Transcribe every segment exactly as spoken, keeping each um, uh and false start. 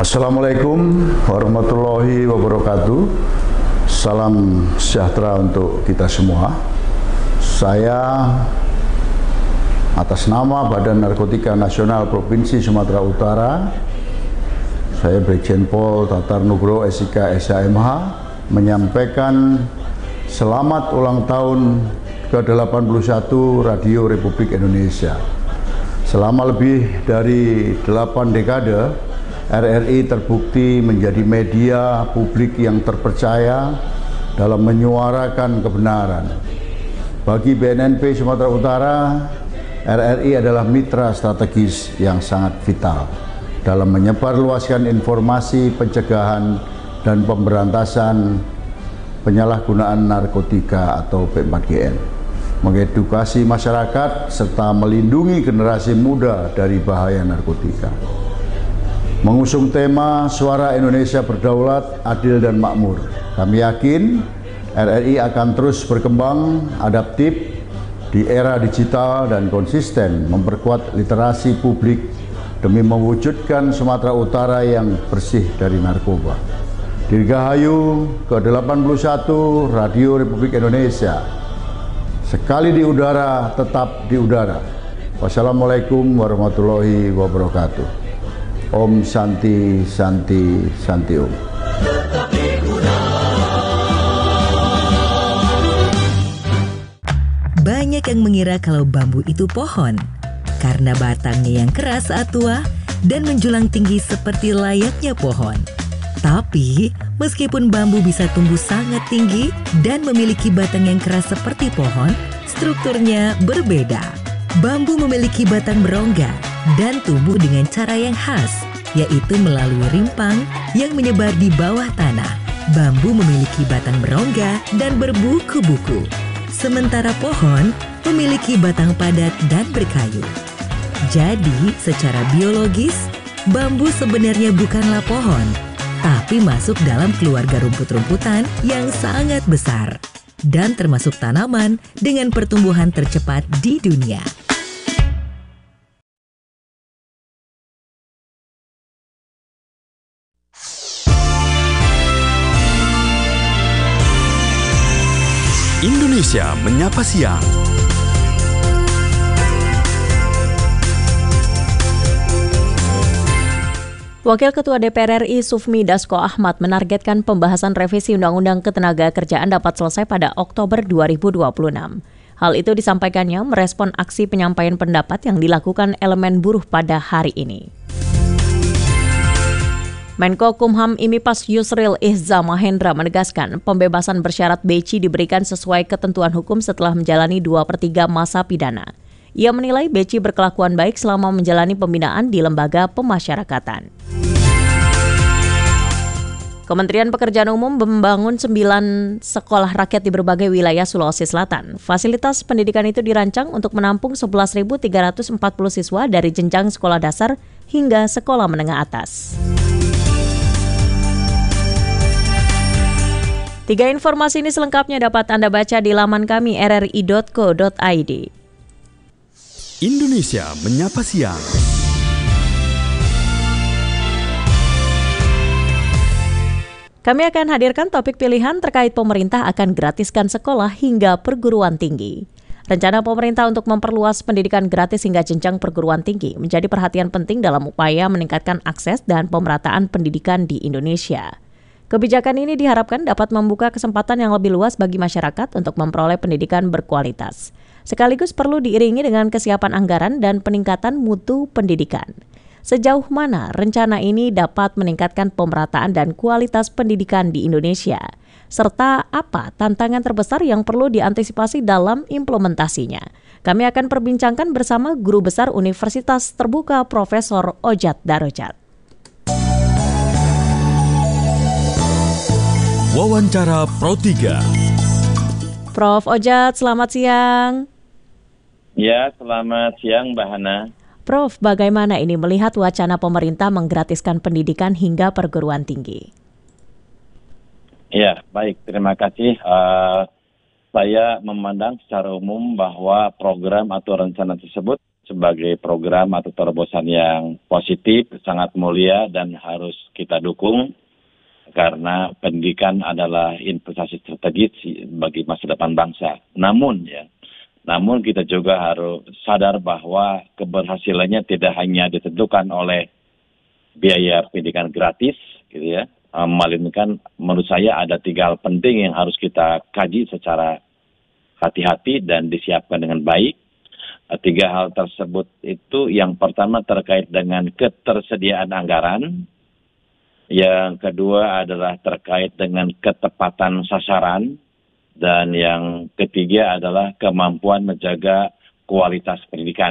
Assalamualaikum warahmatullahi wabarakatuh. Salam sejahtera untuk kita semua. Saya atas nama Badan Narkotika Nasional Provinsi Sumatera Utara, saya Brigjen Pol Tatar Nugroho S I K S H M H menyampaikan selamat ulang tahun ke delapan puluh satu Radio Republik Indonesia. Selama lebih dari delapan dekade, R R I terbukti menjadi media publik yang terpercaya dalam menyuarakan kebenaran. Bagi B N N P Sumatera Utara, R R I adalah mitra strategis yang sangat vital dalam menyebarluaskan informasi pencegahan dan pemberantasan penyalahgunaan narkotika atau P empat G N, mengedukasi masyarakat serta melindungi generasi muda dari bahaya narkotika. Mengusung tema Suara Indonesia Berdaulat, Adil dan Makmur, kami yakin R R I akan terus berkembang, adaptif di era digital dan konsisten memperkuat literasi publik demi mewujudkan Sumatera Utara yang bersih dari narkoba. Dirgahayu ke delapan puluh satu Radio Republik Indonesia. Sekali di udara, tetap di udara. Wassalamualaikum warahmatullahi wabarakatuh. Om Santi Santi Santi Om. Banyak yang mengira kalau bambu itu pohon karena batangnya yang keras saat tua dan menjulang tinggi seperti layaknya pohon. Tapi meskipun bambu bisa tumbuh sangat tinggi dan memiliki batang yang keras seperti pohon, strukturnya berbeda. Bambu memiliki batang berongga dan tumbuh dengan cara yang khas, yaitu melalui rimpang yang menyebar di bawah tanah. Bambu memiliki batang berongga dan berbuku-buku, sementara pohon memiliki batang padat dan berkayu. Jadi, secara biologis, bambu sebenarnya bukanlah pohon, tapi masuk dalam keluarga rumput-rumputan yang sangat besar dan termasuk tanaman dengan pertumbuhan tercepat di dunia. Indonesia Menyapa Siang. Wakil Ketua D P R R I Sufmi Dasko Ahmad menargetkan pembahasan revisi Undang-Undang Ketenagakerjaan dapat selesai pada Oktober dua ribu dua puluh enam. Hal itu disampaikannya merespon aksi penyampaian pendapat yang dilakukan elemen buruh pada hari ini. Menko Kumham Imipas Yusril Ihza Mahendra menegaskan pembebasan bersyarat Beci diberikan sesuai ketentuan hukum setelah menjalani dua per tiga masa pidana. Ia menilai Beci berkelakuan baik selama menjalani pembinaan di lembaga pemasyarakatan. Kementerian Pekerjaan Umum membangun sembilan sekolah rakyat di berbagai wilayah Sulawesi Selatan. Fasilitas pendidikan itu dirancang untuk menampung sebelas ribu tiga ratus empat puluh siswa dari jenjang sekolah dasar hingga sekolah menengah atas. Tiga informasi ini selengkapnya dapat Anda baca di laman kami r r i dot co dot i d. Indonesia Menyapa Siang. Kami akan hadirkan topik pilihan terkait pemerintah akan gratiskan sekolah hingga perguruan tinggi. Rencana pemerintah untuk memperluas pendidikan gratis hingga jenjang perguruan tinggi menjadi perhatian penting dalam upaya meningkatkan akses dan pemerataan pendidikan di Indonesia. Kebijakan ini diharapkan dapat membuka kesempatan yang lebih luas bagi masyarakat untuk memperoleh pendidikan berkualitas. Sekaligus perlu diiringi dengan kesiapan anggaran dan peningkatan mutu pendidikan. Sejauh mana rencana ini dapat meningkatkan pemerataan dan kualitas pendidikan di Indonesia? Serta apa tantangan terbesar yang perlu diantisipasi dalam implementasinya? Kami akan perbincangkan bersama Guru Besar Universitas Terbuka Profesor Ojat Darojat. Wawancara Pro tiga. Prof Ojat, selamat siang. Ya, selamat siang Mbak Hana. Prof, bagaimana ini melihat wacana pemerintah menggratiskan pendidikan hingga perguruan tinggi? Ya, baik. Terima kasih. Uh, saya memandang secara umum bahwa program atau rencana tersebut sebagai program atau terobosan yang positif, sangat mulia dan harus kita dukung karena pendidikan adalah investasi strategis bagi masa depan bangsa. Namun ya, namun kita juga harus sadar bahwa keberhasilannya tidak hanya ditentukan oleh biaya pendidikan gratis, gitu ya, melainkan menurut saya ada tiga hal penting yang harus kita kaji secara hati-hati dan disiapkan dengan baik. Tiga hal tersebut itu yang pertama terkait dengan ketersediaan anggaran, yang kedua adalah terkait dengan ketepatan sasaran, dan yang ketiga adalah kemampuan menjaga kualitas pendidikan.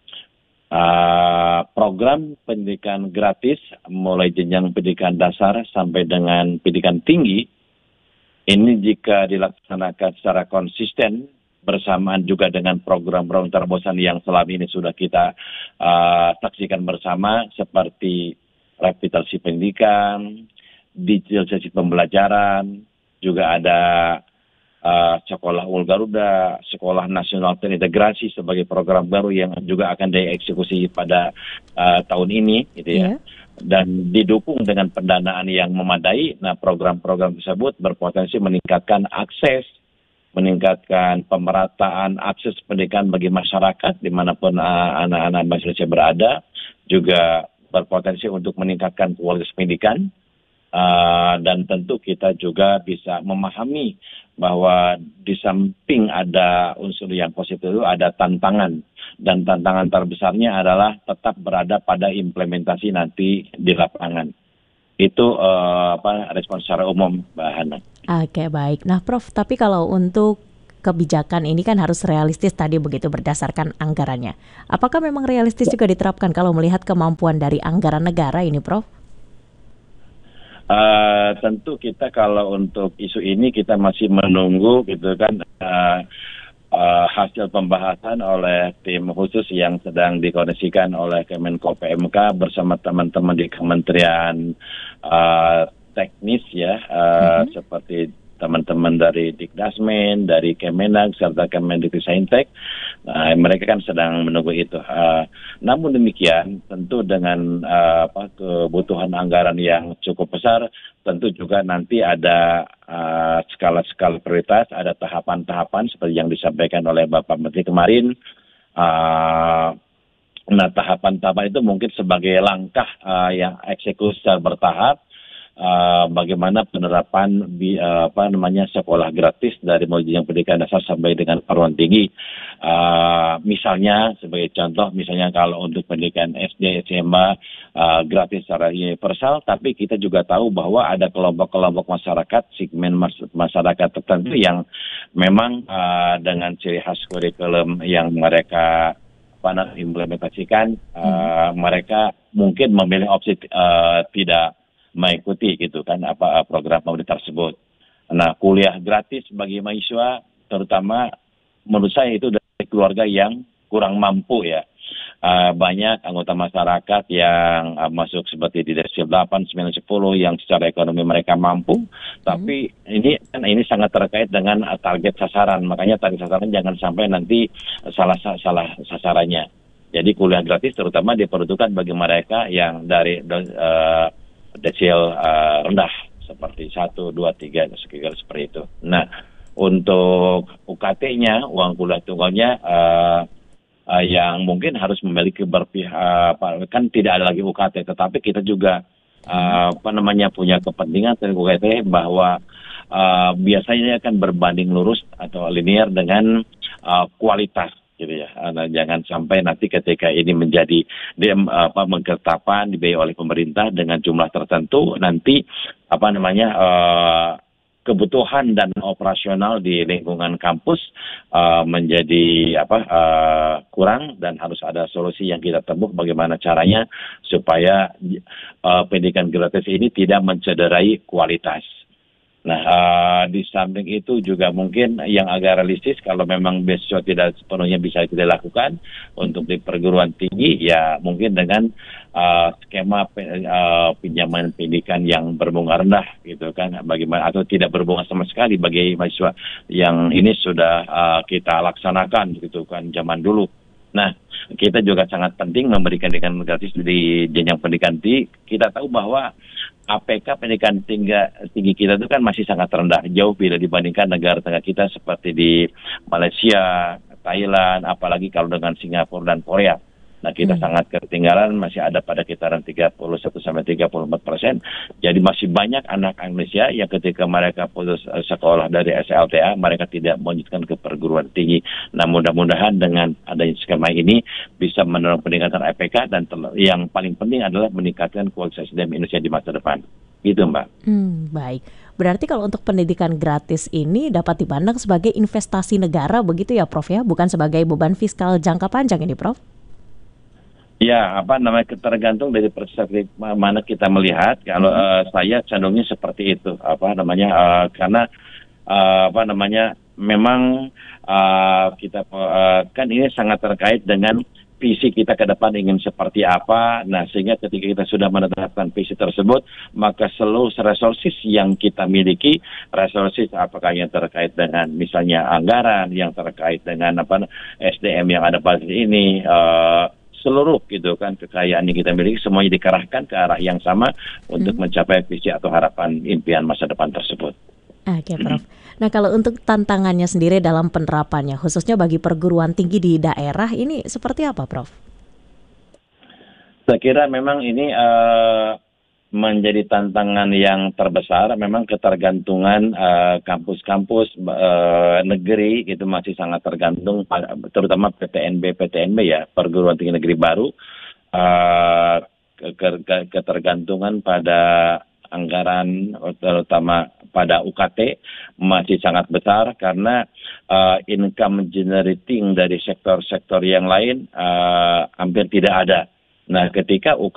Uh, program pendidikan gratis mulai jenjang pendidikan dasar sampai dengan pendidikan tinggi, ini jika dilaksanakan secara konsisten bersamaan juga dengan program-program terobosan yang selama ini sudah kita uh, saksikan bersama seperti revitalisasi pendidikan, digitalisasi pembelajaran, juga ada uh, sekolah Unggul Garuda, sekolah nasional terintegrasi sebagai program baru yang juga akan dieksekusi pada uh, tahun ini, gitu ya. Yeah. Dan didukung dengan pendanaan yang memadai. Nah, program-program tersebut berpotensi meningkatkan akses, meningkatkan pemerataan akses pendidikan bagi masyarakat dimanapun uh, anak-anak Indonesia berada, juga berpotensi untuk meningkatkan kualitas pendidikan, uh, dan tentu kita juga bisa memahami bahwa di samping ada unsur yang positif itu ada tantangan, dan tantangan terbesarnya adalah tetap berada pada implementasi nanti di lapangan. Itu uh, apa respon secara umum, Mbak Hana. Oke, baik. Nah, Prof, tapi kalau untuk kebijakan ini kan harus realistis tadi begitu berdasarkan anggarannya. Apakah memang realistis juga diterapkan kalau melihat kemampuan dari anggaran negara ini, Prof? Uh, tentu kita kalau untuk isu ini kita masih menunggu gitu kan uh, uh, hasil pembahasan oleh tim khusus yang sedang dikoordinasikan oleh Kemenko P M K bersama teman-teman di Kementerian uh, teknis ya, uh, mm-hmm. seperti teman-teman dari Dikdasmen, dari Kemenag, serta Kemendikbudristek. Nah, mereka kan sedang menunggu itu. Uh, namun demikian, tentu dengan uh, apa, kebutuhan anggaran yang cukup besar, tentu juga nanti ada uh, skala-skala prioritas, ada tahapan-tahapan seperti yang disampaikan oleh Bapak Menteri kemarin. Uh, nah, tahapan-tahapan itu mungkin sebagai langkah uh, yang eksekusi secara bertahap. Uh, bagaimana penerapan bi, uh, apa namanya sekolah gratis dari mulai jenjang pendidikan dasar sampai dengan perguruan tinggi. Uh, misalnya sebagai contoh, misalnya kalau untuk pendidikan S D, S M A uh, gratis secara universal, tapi kita juga tahu bahwa ada kelompok-kelompok masyarakat, segmen mas- masyarakat tertentu yang memang uh, dengan ciri khas kurikulum yang mereka apa implementasikan, uh, hmm. mereka mungkin memilih opsi uh, tidak mengikuti gitu kan apa program pemerintah tersebut. Nah, kuliah gratis bagi mahasiswa terutama menurut saya itu dari keluarga yang kurang mampu ya. Uh, banyak anggota masyarakat yang uh, masuk seperti di desil delapan, sembilan, sepuluh yang secara ekonomi mereka mampu, hmm. tapi ini kan ini sangat terkait dengan uh, target sasaran. Makanya target sasaran jangan sampai nanti uh, salah salah sasarannya. Jadi kuliah gratis terutama diperuntukkan bagi mereka yang dari uh, desil uh, rendah seperti satu, dua, tiga, sekira seperti itu. Nah, untuk U K T-nya, uang kuliah tunggalnya uh, uh, yang mungkin harus memiliki berpihak, uh, kan tidak ada lagi U K T, tetapi kita juga uh, apa namanya punya kepentingan dari U K T bahwa uh, biasanya akan berbanding lurus atau linear dengan uh, kualitas. Gitu ya. Nah, jangan sampai nanti ketika ini menjadi di, apa mengkertapan dibiayai oleh pemerintah dengan jumlah tertentu, nanti apa namanya uh, kebutuhan dan operasional di lingkungan kampus uh, menjadi apa uh, kurang, dan harus ada solusi yang kita tempuh bagaimana caranya supaya uh, pendidikan gratis ini tidak mencederai kualitas. Nah, uh, di samping itu juga mungkin yang agak realistis kalau memang beasiswa tidak sepenuhnya bisa dilakukan untuk di perguruan tinggi, ya mungkin dengan uh, skema pe, uh, pinjaman pendidikan yang berbunga rendah gitu kan, bagaimana atau tidak berbunga sama sekali bagi mahasiswa yang ini sudah uh, kita laksanakan gitu kan zaman dulu. Nah, kita juga sangat penting memberikan pendidikan gratis di jenjang pendidikan tinggi. Kita tahu bahwa A P K pendidikan tinggi, tinggi kita itu kan masih sangat rendah, jauh bila dibandingkan negara tetangga kita seperti di Malaysia, Thailand, apalagi kalau dengan Singapura dan Korea. Nah, kita hmm. sangat ketinggalan, masih ada pada kisaran tiga puluh satu sampai tiga puluh empat persen. Jadi masih banyak anak Indonesia yang ketika mereka putus sekolah dari S L T A, mereka tidak melanjutkan ke perguruan tinggi. Nah, mudah-mudahan dengan adanya skema ini bisa mendorong peningkatan A P K dan yang paling penting adalah meningkatkan kualitas S D M Indonesia di masa depan. Gitu, Mbak. Hmm, baik. Berarti kalau untuk pendidikan gratis ini dapat dipandang sebagai investasi negara begitu ya, Prof ya, bukan sebagai beban fiskal jangka panjang ini, Prof? Ya, apa namanya, tergantung dari perspektif mana kita melihat. Kalau hmm. uh, saya cenderungnya seperti itu, apa namanya, uh, karena uh, apa namanya, memang uh, kita uh, kan ini sangat terkait dengan visi kita ke depan ingin seperti apa. Nah, sehingga ketika kita sudah menetapkan visi tersebut, maka seluruh resources yang kita miliki, resources apakah yang terkait dengan misalnya anggaran, yang terkait dengan apa S D M yang ada pada ini, uh, seluruh gitu kan kekayaan yang kita miliki semuanya dikerahkan ke arah yang sama untuk hmm. mencapai visi atau harapan impian masa depan tersebut. Oke, Prof. Nah, kalau untuk tantangannya sendiri dalam penerapannya, khususnya bagi perguruan tinggi di daerah ini seperti apa, Prof? Saya kira memang ini uh, menjadi tantangan yang terbesar. Memang ketergantungan uh, kampus-kampus uh, negeri itu masih sangat tergantung, terutama P T N B P T N B ya, perguruan tinggi negeri baru, uh, ketergantungan pada anggaran terutama pada U K T masih sangat besar karena uh, income generating dari sektor-sektor yang lain uh, hampir tidak ada. Nah, ketika U K